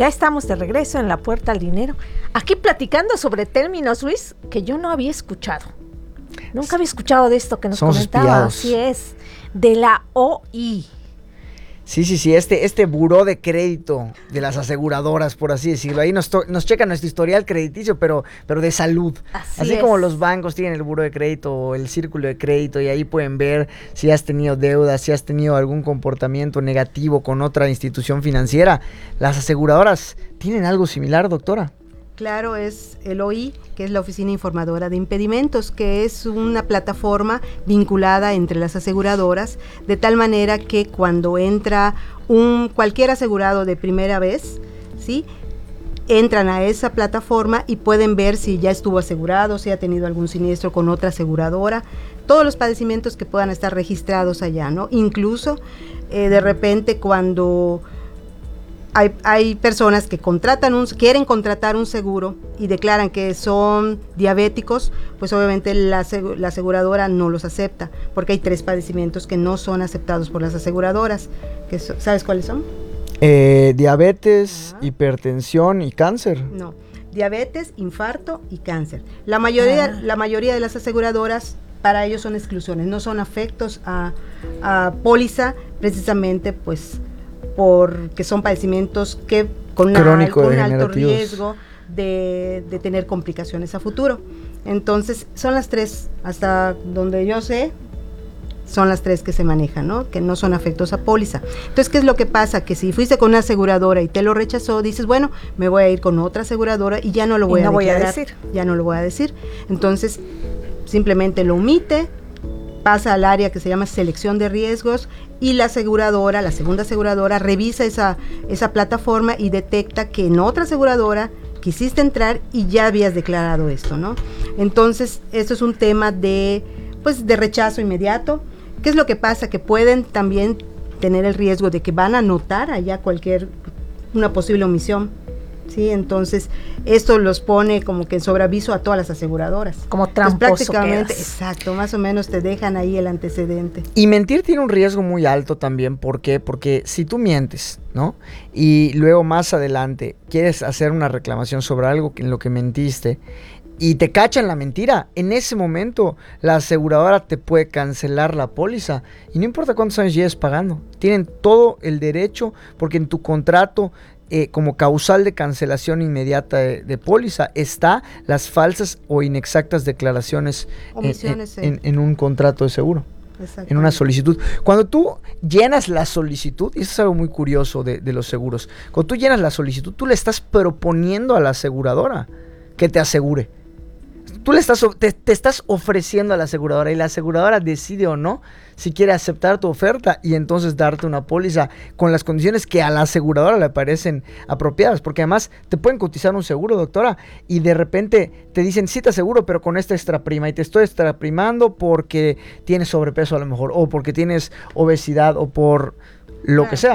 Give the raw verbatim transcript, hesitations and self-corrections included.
Ya estamos de regreso en La Puerta al Dinero, aquí platicando sobre términos, Luis, que yo no había escuchado. Nunca había escuchado de esto que nos Somos comentaba. espiados. Así es, de la O I. Sí, sí, sí, este, este buró de crédito de las aseguradoras, por así decirlo. Ahí nos, to- nos checan nuestro historial crediticio, pero, pero de salud. Así Así es. como los bancos tienen el buró de crédito o el círculo de crédito, y ahí pueden ver si has tenido deudas, si has tenido algún comportamiento negativo con otra institución financiera. Las aseguradoras tienen algo similar, doctora. Claro, es el O I, que es la Oficina Informadora de Impedimentos, que es una plataforma vinculada entre las aseguradoras, de tal manera que cuando entra un cualquier asegurado de primera vez, ¿sí?, entran a esa plataforma y pueden ver si ya estuvo asegurado, si ha tenido algún siniestro con otra aseguradora, todos los padecimientos que puedan estar registrados allá, ¿no? Incluso, eh, de repente, cuando Hay, hay personas que contratan un, quieren contratar un seguro y declaran que son diabéticos, pues obviamente la, la aseguradora no los acepta, porque hay tres padecimientos que no son aceptados por las aseguradoras. Que so, ¿sabes cuáles son? Eh, diabetes, Ajá. hipertensión y cáncer. No, diabetes, infarto y cáncer. La mayoría, Ah. la mayoría de las aseguradoras, para ellos son exclusiones, no son afectos a, a póliza, precisamente pues porque son padecimientos que con, una, Crónico con un alto degenerativos. riesgo de, de tener complicaciones a futuro. Entonces, son las tres, hasta donde yo sé, son las tres que se manejan, ¿no? Que no son afectos a póliza. Entonces, ¿qué es lo que pasa? Que si fuiste con una aseguradora y te lo rechazó, dices, bueno, me voy a ir con otra aseguradora y ya no lo voy Y no a voy a declarar. decir. Ya no lo voy a decir. Entonces, simplemente lo omite, pasa al área que se llama selección de riesgos y la aseguradora, la segunda aseguradora, revisa esa, esa plataforma y detecta que en otra aseguradora quisiste entrar y ya habías declarado esto, ¿no? Entonces, esto es un tema de, pues, de rechazo inmediato. ¿Qué es lo que pasa? Que pueden también tener el riesgo de que van a notar allá cualquier, una posible omisión, ¿sí? Entonces, esto los pone como que en sobreaviso a todas las aseguradoras. Como Pues tramposo prácticamente, quedas. exacto, más o menos te dejan ahí el antecedente. Y mentir tiene un riesgo muy alto también. ¿Por qué? Porque si tú mientes, ¿no? Y luego más adelante quieres hacer una reclamación sobre algo en lo que mentiste y te cachan la mentira, en ese momento la aseguradora te puede cancelar la póliza y no importa cuántos años lleves pagando. Tienen todo el derecho porque en tu contrato, Eh, como causal de cancelación inmediata de, de póliza, está las falsas o inexactas declaraciones en, Omisiones, en, sí. en, en un contrato de seguro, en una solicitud. Cuando tú llenas la solicitud, y eso es algo muy curioso de, de los seguros, cuando tú llenas la solicitud, tú le estás proponiendo a la aseguradora que te asegure. Tú le estás, te, te estás ofreciendo a la aseguradora y la aseguradora decide o no si quiere aceptar tu oferta y entonces darte una póliza con las condiciones que a la aseguradora le parecen apropiadas, porque además te pueden cotizar un seguro, doctora, y de repente te dicen, sí te aseguro, pero con esta extra prima, y te estoy extra primando porque tienes sobrepeso a lo mejor, o porque tienes obesidad, o por lo Claro. que sea.